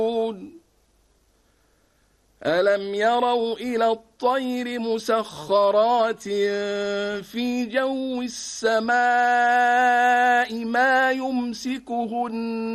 ألم يروا إلى الطير مسخرات في جو السماء ما يمسكهن